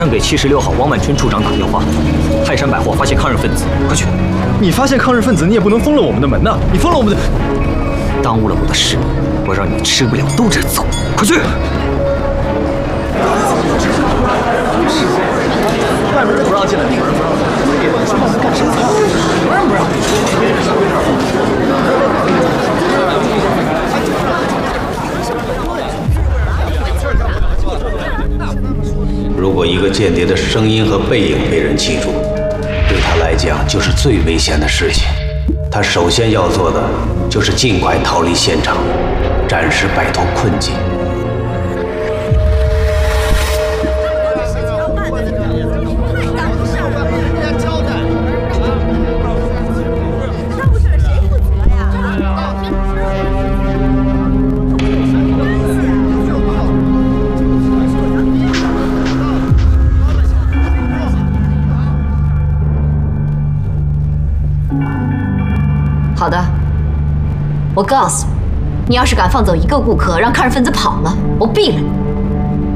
让给76号王万春处长打电话，泰山百货发现抗日分子，快去！ 你发现抗日分子，你也不能封了我们的门呐！你封了我们的， 耽误了我的事，我让你吃不了兜着走，快去！ 外面不让进来，里面不让。说我们干什么？不让！ 如果一个间谍的声音和背影被人记住，对他来讲就是最危险的事情。他首先要做的就是尽快逃离现场，暂时摆脱困境。 好的，我告诉你，你要是敢放走一个顾客，让抗日分子跑了，我毙了你！